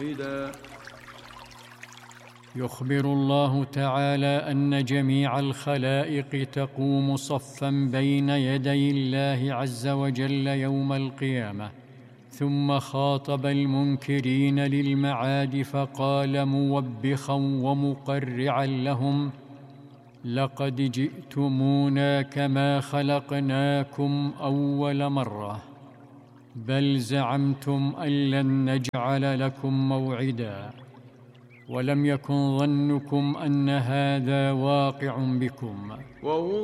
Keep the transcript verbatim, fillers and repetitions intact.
موعدا. يخبر الله تعالى أن جميع الخلائق تقوم صفا بين يدي الله عز وجل يوم القيامة، ثم خاطب المنكرين للمعاد فقال موبخا ومقرعا لهم: لقد جئتمونا كما خلقناكم أول مرة، بل زعمتم أن لن نجعل لكم موعدا، ولم يكن ظنكم أن هذا واقع بكم.